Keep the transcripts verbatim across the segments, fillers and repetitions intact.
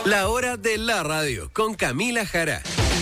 La hora de la radio con Camila Jara.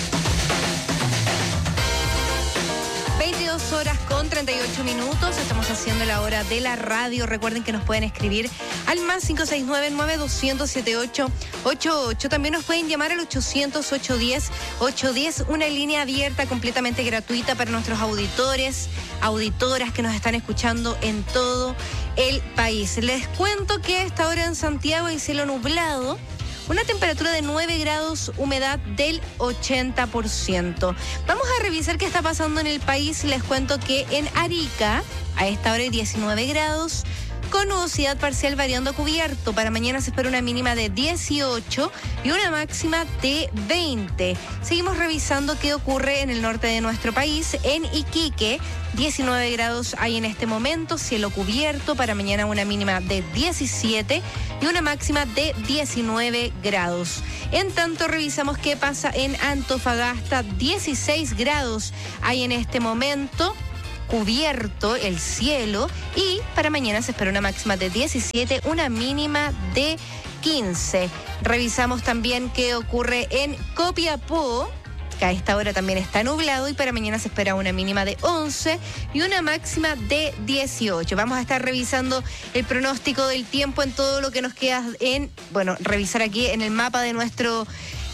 veintidós horas con treinta y ocho minutos. Estamos haciendo la hora de la radio. Recuerden que nos pueden escribir al más cinco seis nueve, nueve dos cero cero, siete ocho ocho ocho. También nos pueden llamar al ochocientos, ochocientos diez, ochocientos diez, una línea abierta completamente gratuita para nuestros auditores, auditoras que nos están escuchando en todo el país. Les cuento que a esta hora en Santiago hay cielo nublado. Una temperatura de nueve grados, humedad del ochenta por ciento. Vamos a revisar qué está pasando en el país. Les cuento que en Arica, a esta hora hay diecinueve grados, con nubosidad parcial variando a cubierto. Para mañana se espera una mínima de dieciocho y una máxima de veinte. Seguimos revisando qué ocurre en el norte de nuestro país. En Iquique, diecinueve grados hay en este momento, cielo cubierto. Para mañana una mínima de diecisiete y una máxima de diecinueve grados. En tanto, revisamos qué pasa en Antofagasta, dieciséis grados hay en este momento, cubierto el cielo, y para mañana se espera una máxima de diecisiete, una mínima de quince. Revisamos también qué ocurre en Copiapó, que a esta hora también está nublado, y para mañana se espera una mínima de once y una máxima de dieciocho. Vamos a estar revisando el pronóstico del tiempo en todo lo que nos queda en, bueno, revisar aquí en el mapa de nuestro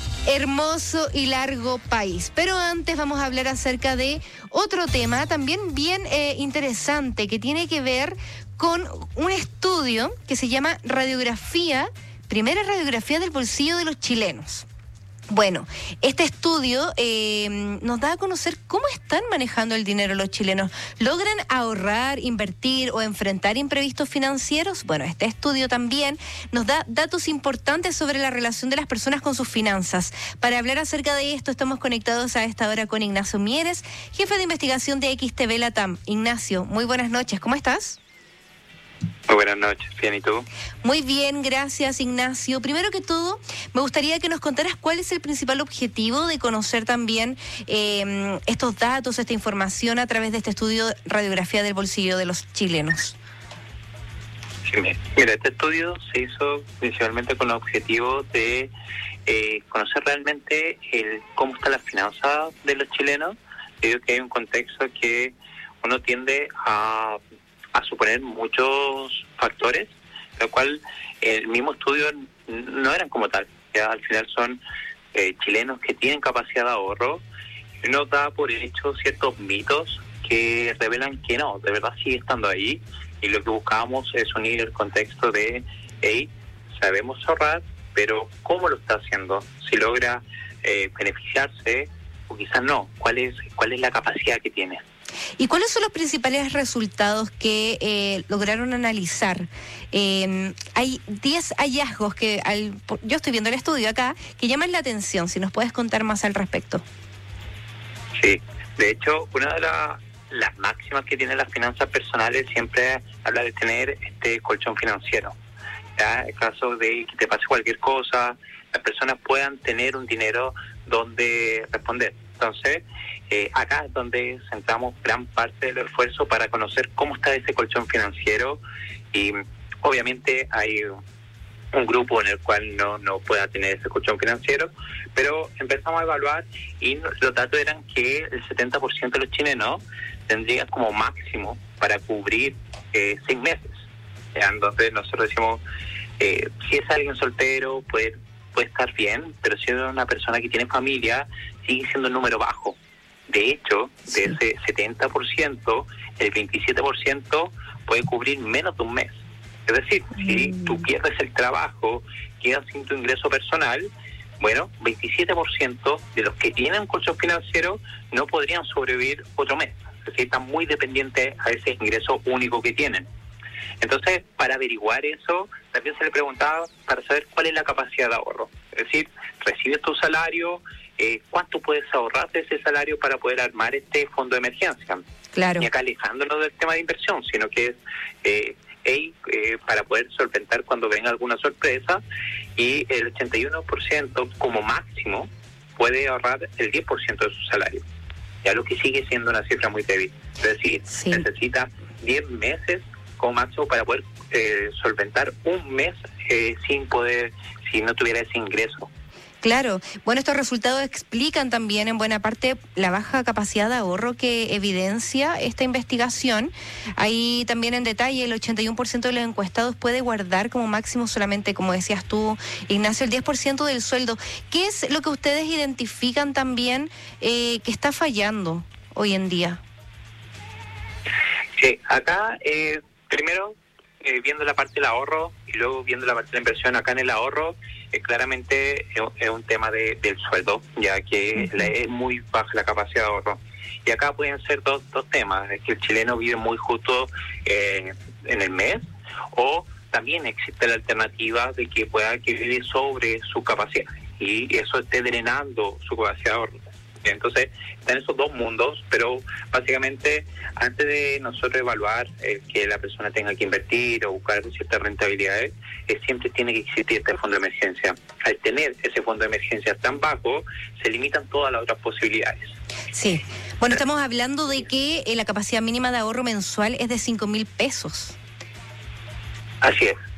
hermoso y largo país. Pero antes vamos a hablar acerca de otro tema también bien eh, interesante, que tiene que ver con un estudio que se llama Radiografía, primera radiografía del bolsillo de los chilenos. Bueno, este estudio eh, nos da a conocer cómo están manejando el dinero los chilenos. ¿Logran ahorrar, invertir o enfrentar imprevistos financieros? Bueno, este estudio también nos da datos importantes sobre la relación de las personas con sus finanzas. Para hablar acerca de esto, estamos conectados a esta hora con Ignacio Mieres, jefe de investigación de X T V Latam. Ignacio, muy buenas noches, ¿cómo estás? Muy buenas noches, bien, ¿y tú? Muy bien, gracias, Ignacio. Primero que todo, me gustaría que nos contaras cuál es el principal objetivo de conocer también eh, estos datos, esta información a través de este estudio de Radiografía del bolsillo de los chilenos. Sí, mira, este estudio se hizo principalmente con el objetivo de eh, conocer realmente el cómo está la finanza de los chilenos. Creo que hay un contexto que uno tiende a a suponer muchos factores, lo cual el mismo estudio no eran como tal. Ya al final son eh, chilenos que tienen capacidad de ahorro, y uno da por hecho ciertos mitos que revelan que no, de verdad sigue estando ahí, y lo que buscábamos es unir el contexto de, hey, sabemos ahorrar, pero ¿cómo lo está haciendo? Si logra eh, beneficiarse o quizás no, ¿cuál es, cuál es la capacidad que tiene? ¿Y cuáles son los principales resultados que eh, lograron analizar? Eh, hay diez hallazgos que al, yo estoy viendo el estudio acá que llaman la atención. Si nos puedes contar más al respecto. Sí, de hecho, una de la, las máximas que tienen las finanzas personales siempre habla de tener este colchón financiero. ¿Ya? En caso de que te pase cualquier cosa, las personas puedan tener un dinero donde responder. Entonces, eh, acá es donde centramos gran parte del esfuerzo para conocer cómo está ese colchón financiero, y obviamente hay un grupo en el cual no, no pueda tener ese colchón financiero, pero empezamos a evaluar y los datos eran que el setenta por ciento de los chilenos tendrían como máximo para cubrir eh, seis meses. ¿Ya? Entonces nosotros decimos, eh, si es alguien soltero puede, puede estar bien, pero si es una persona que tiene familia, sigue siendo un número bajo. De hecho, de ese setenta por ciento, el veintisiete por ciento puede cubrir menos de un mes. Es decir, mm. si tú pierdes el trabajo, quedas sin tu ingreso personal, bueno, veintisiete por ciento de los que tienen un colchón financiero no podrían sobrevivir otro mes. Es decir, están muy dependientes a ese ingreso único que tienen. Entonces, para averiguar eso, también se le preguntaba para saber cuál es la capacidad de ahorro. Es decir, recibes tu salario, eh, ¿cuánto puedes ahorrar de ese salario para poder armar este fondo de emergencia? Claro. Y acá alejándonos del tema de inversión, sino que es eh, hey, eh, para poder solventar cuando venga alguna sorpresa, y el ochenta y uno por ciento como máximo puede ahorrar el diez por ciento de su salario, ya lo que sigue siendo una cifra muy débil. Es decir, sí. necesita diez meses como máximo para poder eh, solventar un mes eh, sin poder, si no tuviera ese ingreso. Claro, bueno, estos resultados explican también en buena parte la baja capacidad de ahorro que evidencia esta investigación. Ahí también en detalle el ochenta y uno por ciento de los encuestados puede guardar como máximo solamente, como decías tú, Ignacio, el diez por ciento del sueldo. ¿Qué es lo que ustedes identifican también eh, que está fallando hoy en día? Sí, acá, eh, primero, eh, viendo la parte del ahorro y luego viendo la parte de la inversión, acá en el ahorro, eh, claramente es, es un tema de, del sueldo, ya que uh-huh. la, es muy baja la capacidad de ahorro. Y acá pueden ser dos, dos temas, es que el chileno vive muy justo eh, en el mes, o también existe la alternativa de que pueda que vive sobre su capacidad y eso esté drenando su capacidad de ahorro. Entonces, están esos dos mundos, pero básicamente antes de nosotros evaluar eh, que la persona tenga que invertir o buscar ciertas rentabilidades, eh, siempre tiene que existir este fondo de emergencia. Al tener ese fondo de emergencia tan bajo, se limitan todas las otras posibilidades. Sí, bueno, estamos hablando de que eh, la capacidad mínima de ahorro mensual es de cinco mil pesos. Así es.